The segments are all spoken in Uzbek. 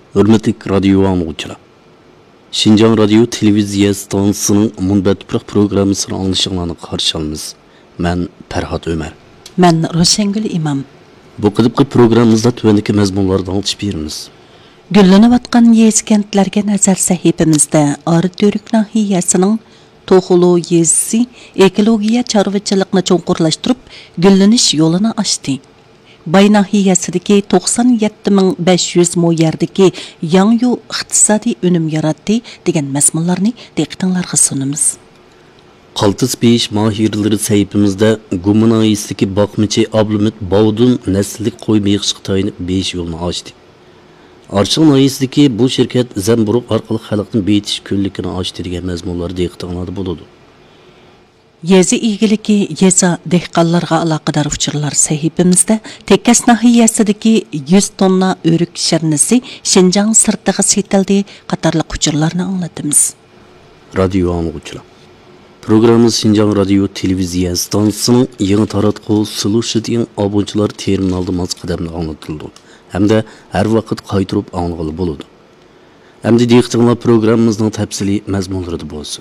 Hürmetli radyo anlıqçılar. Şinjan Radyo Televiziya stansiyasının Munbat Tuproq programmasını anlaşılığını qarşı alımız. Ben Ferhat Ömer. Ben Roşengül İmam. Bu qılıpqı programımızda tövendeki mezmunlardan alışıp berimiz. Güllenip atkan yez kentlerge nazar sahipimizde Arıtörük nahiyasının Toxulu yezisi ekologiya çarvıçılıqını çoğunqurlaştırıp gülleniş yolunu açtı. Bay nahiyasidagi 97.500 mo yerdagi yangi iqtisodiy unum yaratdi degan mazmunlarni diqqatingizga sunamiz. Qaltis beyiş mahirleri sahipimizde Gumunayis'teki bakmıcı Ablamit Baudun neslilik koy meyikşik tayinip beyiş yolunu açtı. Arçın ayısındaki bu şirket Zemburuk arkalık halkın beytiş küllikini açtı degan mazmunları diqqatingizda buludu. Yezi ilgiliki yeza dehqonlarga aloqador uçurlar sahifimizde Tekkas nahiyasidagi 100 tonna örük şirnisi Şinjan sirtiga setildi qatorliq uçurlarni anglatamiz. Radyo anlıqçılar. Programımız Şinjan Radyo Televiziya stansiyasının yeni taratqı suluşı degan abunçular terminalda maz qadamda anlatıldı. Hem de her vakit qaytırıp anlıqlı buludu. Hem de diqqatingizlar programımızın tafsili mazmunları bolsun.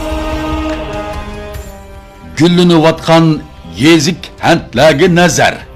Güllenip atkan yezik hentlerge nazar.